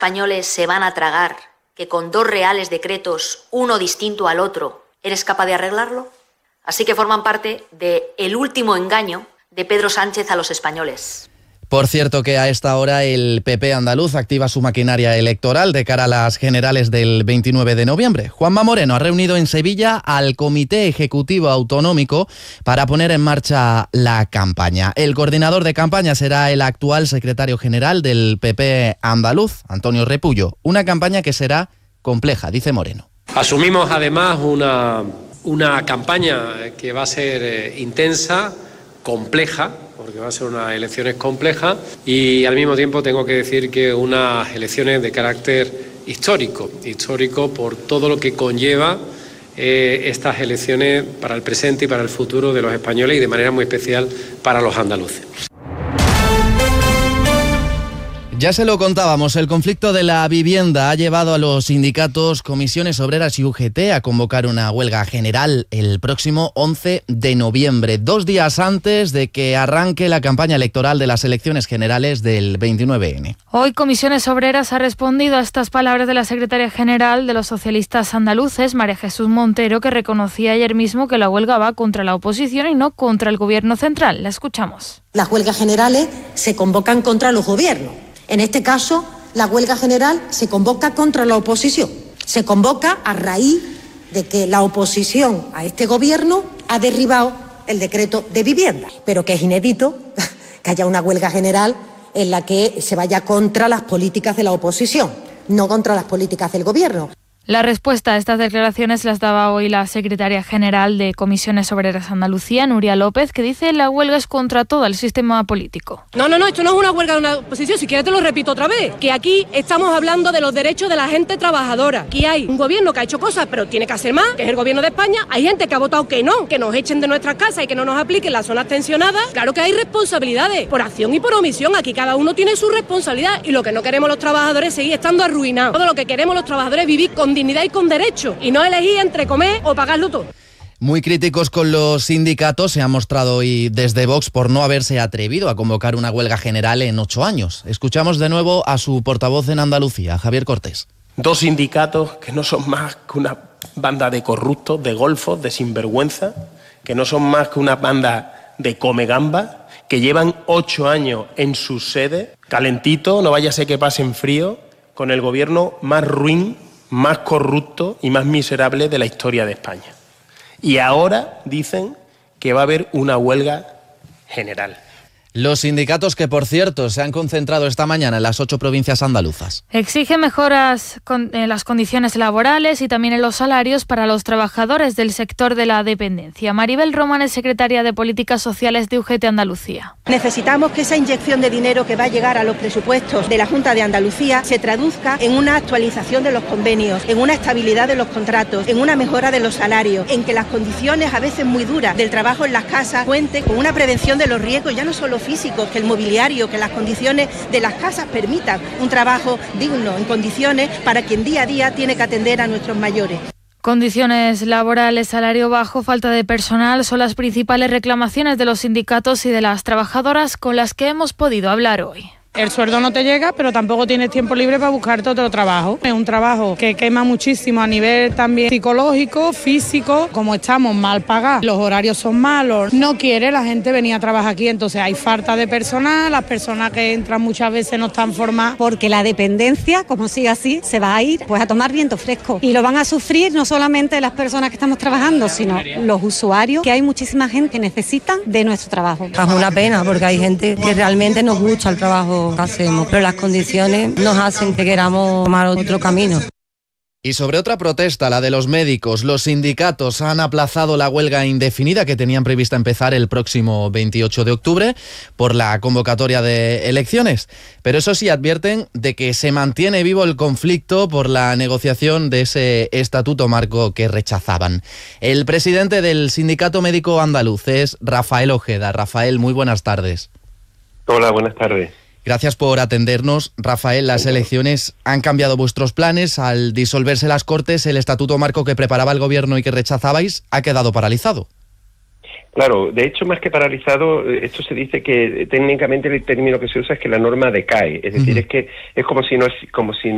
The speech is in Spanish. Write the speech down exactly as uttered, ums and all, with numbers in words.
españoles se van a tragar que con dos reales decretos, uno distinto al otro, eres capaz de arreglarlo? Así que forman parte del último engaño de Pedro Sánchez a los españoles. Por cierto que a esta hora el P P andaluz activa su maquinaria electoral de cara a las generales del veintinueve de noviembre. Juanma Moreno ha reunido en Sevilla al Comité Ejecutivo Autonómico para poner en marcha la campaña. El coordinador de campaña será el actual secretario general del P P andaluz, Antonio Repullo. Una campaña que será compleja, dice Moreno. Asumimos además una, una campaña que va a ser eh, intensa, compleja, porque va a ser unas elecciones complejas y al mismo tiempo tengo que decir que unas elecciones de carácter histórico, histórico por todo lo que conlleva eh, estas elecciones para el presente y para el futuro de los españoles y de manera muy especial para los andaluces. Ya se lo contábamos, el conflicto de la vivienda ha llevado a los sindicatos, comisiones obreras y U G T a convocar una huelga general el próximo once de noviembre, dos días antes de que arranque la campaña electoral de las elecciones generales del veintinueve ene. Hoy Comisiones Obreras ha respondido a estas palabras de la secretaria general de los socialistas andaluces, María Jesús Montero, que reconocía ayer mismo que la huelga va contra la oposición y no contra el gobierno central. La escuchamos. Las huelgas generales se convocan contra los gobiernos. En este caso, la huelga general se convoca contra la oposición. Se convoca a raíz de que la oposición a este gobierno ha derribado el decreto de vivienda, pero que es inédito que haya una huelga general en la que se vaya contra las políticas de la oposición, no contra las políticas del gobierno. La respuesta a estas declaraciones las daba hoy la secretaria general de Comisiones Obreras Andalucía, Nuria López, que dice que la huelga es contra todo el sistema político. No, no, no, esto no es una huelga de una oposición, si quieres te lo repito otra vez, que aquí estamos hablando de los derechos de la gente trabajadora. Aquí hay un gobierno que ha hecho cosas, pero tiene que hacer más, que es el gobierno de España. Hay gente que ha votado que no, que nos echen de nuestras casas y que no nos apliquen las zonas tensionadas. Claro que hay responsabilidades, por acción y por omisión. Aquí cada uno tiene su responsabilidad y lo que no queremos los trabajadores es seguir estando arruinados. Todo lo que queremos los trabajadores es vivir con dignidad y con derecho y no elegir entre comer o pagarlo todo. Muy críticos con los sindicatos se han mostrado hoy desde Vox por no haberse atrevido a convocar una huelga general en ocho años. Escuchamos de nuevo a su portavoz en Andalucía, Javier Cortés. Dos sindicatos que no son más que una banda de corruptos, de golfos, de sinvergüenza, que no son más que una banda de comegambas, que llevan ocho años en sus sedes, calentito, no vaya a ser que pasen frío, con el gobierno más ruin, más corrupto y más miserable de la historia de España. Y ahora dicen que va a haber una huelga general. Los sindicatos que, por cierto, se han concentrado esta mañana en las ocho provincias andaluzas. Exige mejoras con, en las condiciones laborales y también en los salarios para los trabajadores del sector de la dependencia. Maribel Román es secretaria de Políticas Sociales de U G T Andalucía. Necesitamos que esa inyección de dinero que va a llegar a los presupuestos de la Junta de Andalucía se traduzca en una actualización de los convenios, en una estabilidad de los contratos, en una mejora de los salarios, en que las condiciones a veces muy duras del trabajo en las casas cuenten con una prevención de los riesgos, ya no solo físicos, que el mobiliario, que las condiciones de las casas permitan un trabajo digno, en condiciones para quien día a día tiene que atender a nuestros mayores. Condiciones laborales, salario bajo, falta de personal son las principales reclamaciones de los sindicatos y de las trabajadoras con las que hemos podido hablar hoy. El sueldo no te llega, pero tampoco tienes tiempo libre para buscarte otro trabajo. Es un trabajo que quema muchísimo a nivel también psicológico, físico. Como estamos mal pagados, los horarios son malos, no quiere la gente venir a trabajar aquí, entonces hay falta de personal, las personas que entran muchas veces no están formadas. Porque la dependencia, como sigue así, se va a ir pues a tomar viento fresco. Y lo van a sufrir no solamente las personas que estamos trabajando, sino los usuarios, que hay muchísima gente que necesita de nuestro trabajo. Es una pena porque hay gente que realmente nos gusta el trabajo que hacemos, pero las condiciones nos hacen que queramos tomar otro camino. Y sobre otra protesta, la de los médicos, los sindicatos han aplazado la huelga indefinida que tenían prevista empezar el próximo veintiocho de octubre por la convocatoria de elecciones. Pero eso sí, advierten de que se mantiene vivo el conflicto por la negociación de ese estatuto marco que rechazaban. El presidente del Sindicato Médico Andaluz es Rafael Ojeda. Rafael, muy buenas tardes. Hola, buenas tardes. Gracias por atendernos. Rafael, las elecciones han cambiado vuestros planes. Al disolverse las Cortes, el estatuto marco que preparaba el gobierno y que rechazabais ha quedado paralizado. Claro, de hecho, más que paralizado, esto se dice que técnicamente el término que se usa es que la norma decae. Es decir, uh-huh. es que es como si no como si no